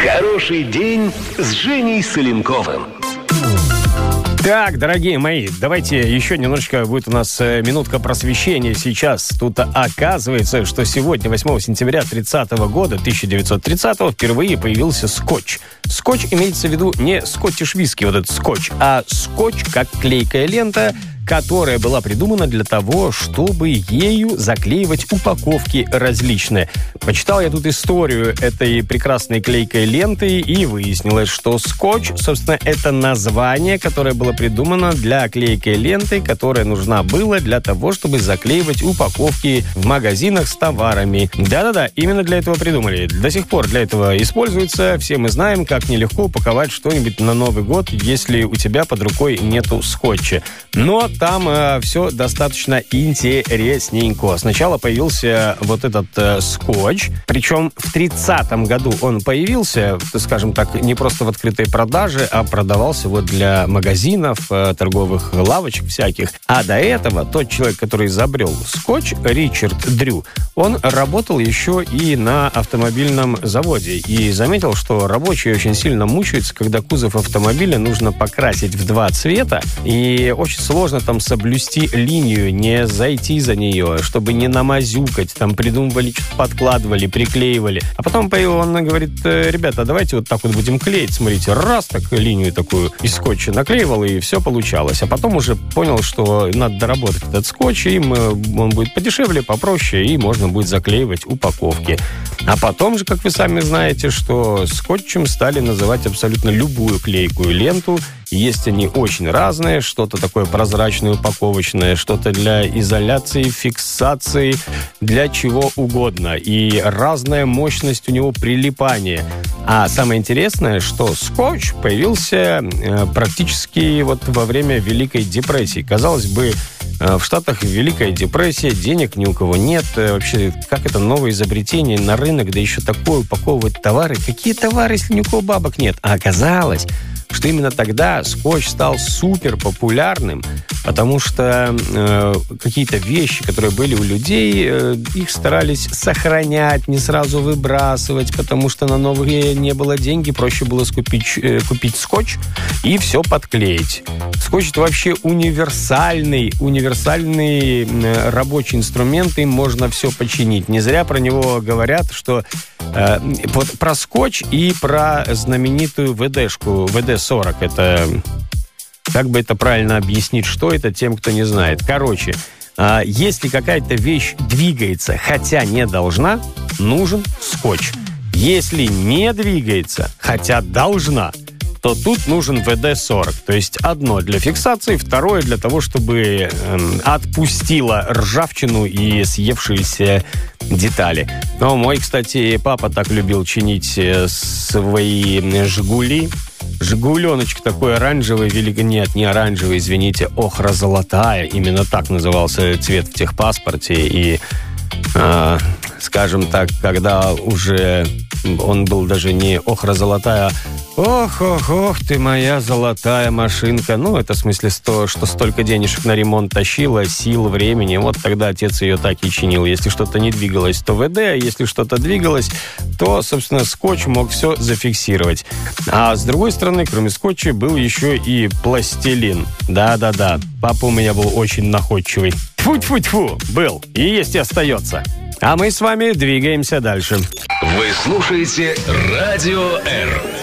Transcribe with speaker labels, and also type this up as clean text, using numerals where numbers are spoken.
Speaker 1: Хороший день с Женей Соленковым.
Speaker 2: Так, дорогие мои, давайте еще немножечко будет у нас минутка просвещения сейчас. Тут оказывается, что сегодня, 8 сентября 30 года, 1930-го, впервые появился скотч. Скотч имеется в виду не скоттиш-виски, вот этот скотч, а скотч как клейкая лента, которая была придумана для того, чтобы ею заклеивать упаковки различные. Почитал я тут историю этой прекрасной клейкой ленты и выяснилось, что скотч, собственно, это название, которое было придумано для клейкой ленты, которая нужна была для того, чтобы заклеивать упаковки в магазинах с товарами. Да-да-да, именно для этого придумали. До сих пор для этого используется. Все мы знаем, как нелегко упаковать что-нибудь на Новый год, если у тебя под рукой нету скотча. Но там все достаточно интересненько. Сначала появился вот этот скотч, причем в 30-м году он появился, скажем так, не просто в открытой продаже, а продавался вот для магазинов, торговых лавочек всяких. А до этого тот человек, который изобрел скотч, Ричард Дрю, он работал еще и на автомобильном заводе и заметил, что рабочие очень сильно мучаются, когда кузов автомобиля нужно покрасить в 2 цвета, и очень сложно там соблюсти линию, не зайти за нее, чтобы не намазюкать, там придумывали, что-то подкладывали, приклеивали. А потом он говорит: ребята, давайте вот так вот будем клеить, смотрите, раз, так линию такую из скотча наклеивал, и все получалось. А потом уже понял, что надо доработать этот скотч, и он будет подешевле, попроще, и можно будет заклеивать упаковки. А потом же, как вы сами знаете, что скотчем стали называть абсолютно любую клейкую ленту. Есть они очень разные, что-то такое прозрачное, упаковочное, что-то для изоляции, фиксации, для чего угодно. И разная мощность у него прилипания. А самое интересное, что скотч появился практически вот во время Великой депрессии. Казалось бы, в Штатах Великая депрессия, денег ни у кого нет. Вообще, как это новое изобретение на рынок, да еще такое упаковывать товары. Какие товары, если ни у кого бабок нет? А оказалось, что именно тогда скотч стал супер популярным, потому что какие-то вещи, которые были у людей, их старались сохранять, не сразу выбрасывать, потому что на новые не было денег, проще было купить скотч и все подклеить. Скотч — это вообще универсальный рабочий инструмент, им можно все починить. Не зря про него говорят, что вот про скотч и про знаменитую ВДшку, ВД-40. Это, как бы это правильно объяснить, что это тем, кто не знает. Короче, если какая-то вещь двигается, хотя не должна, нужен скотч. Если не двигается, хотя должна, то тут нужен ВД-40. То есть одно для фиксации, второе для того, чтобы отпустило ржавчину и съевшиеся детали. Но мой, кстати, папа так любил чинить свои «Жигули». «Жигуленочек» такой оранжевый, нет, не оранжевый, извините, охро-золотая. Именно так назывался цвет в техпаспорте. И, скажем так, когда уже он был даже не охро-золотая, ох, ты моя золотая машинка. Ну, это в смысле, что столько денежек на ремонт тащила, сил, времени. Вот тогда отец ее так и чинил. Если что-то не двигалось, то ВД, а если что-то двигалось, то, собственно, скотч мог все зафиксировать. А с другой стороны, кроме скотча, был еще и пластилин. Да-да-да, папа у меня был очень находчивый. Тьфу-тьфу-тьфу, был. И есть и остается. А мы с вами двигаемся дальше.
Speaker 1: Вы слушаете Радио Р.